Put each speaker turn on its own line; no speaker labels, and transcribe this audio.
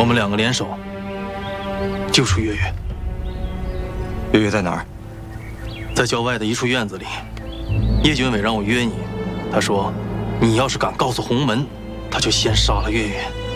们2个联手救出月月。
月月在哪儿？
在郊外的一处院子里。叶军伟让我约你，他说，你要是敢告诉洪门，他就先杀了月月。